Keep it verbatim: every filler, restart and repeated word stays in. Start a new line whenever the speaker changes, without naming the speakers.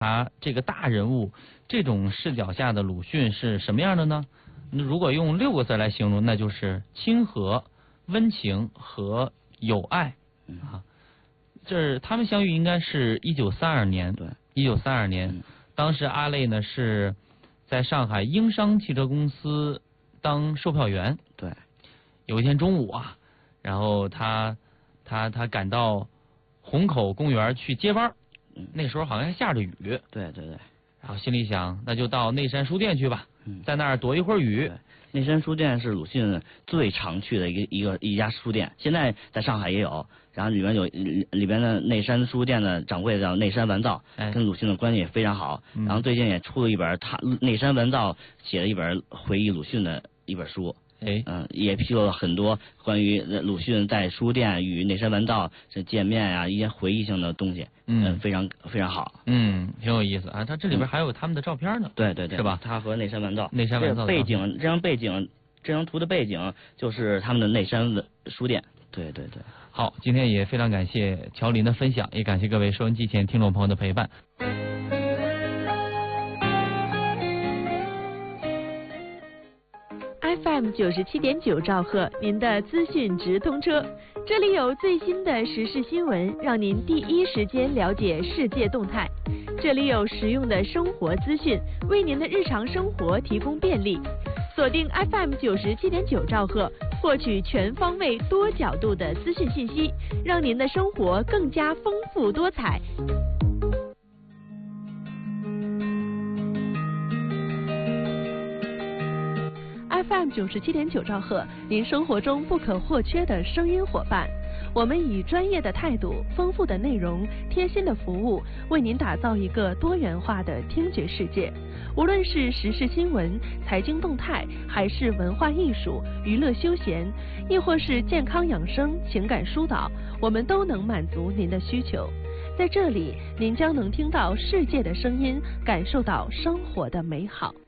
察这个大人物，这种视角下的鲁迅是什么样的呢？如果用六个字来形容，那就是亲和、温情和友爱啊。这是他们相遇应该是一九三二年，
对，
一九三二年，当时阿累呢是在上海英商汽车公司当售票员。
对，
有一天中午啊，然后他他他赶到虹口公园去接班，那时候好像下着雨。
对对对。
然后心里想，那就到内山书店去吧，在那儿躲一会儿雨。
内山书店是鲁迅最常去的一个一个一家书店，现在在上海也有。然后里面有里边的内山书店的掌柜叫内山完造，跟鲁迅的关系也非常好。然后最近也出了一本他内山完造写了一本回忆鲁迅的一本书。
哎，
嗯，也披露了很多关于鲁迅在书店与内山完造这见面啊，一些回忆性的东西，嗯，非常非常好，
嗯，挺有意思啊。他这里边还有他们的照片呢，
对对对，
是吧？
他和内山完造，
内山完造
背景，这张背景，这张图的背景就是他们的内山书店，对对对。
好，今天也非常感谢乔林的分享，也感谢各位收音机前听众朋友的陪伴。
F M 九十七点九兆赫，您的资讯直通车，这里有最新的时事新闻，让您第一时间了解世界动态；这里有实用的生活资讯，为您的日常生活提供便利。锁定 F M 九十七点九兆赫，获取全方位、多角度的资讯信息，让您的生活更加丰富多彩。F M 九十七点九兆赫，您生活中不可或缺的声音伙伴。我们以专业的态度、丰富的内容、贴心的服务，为您打造一个多元化的听觉世界。无论是时事新闻、财经动态，还是文化艺术、娱乐休闲，亦或是健康养生、情感疏导，我们都能满足您的需求。在这里，您将能听到世界的声音，感受到生活的美好。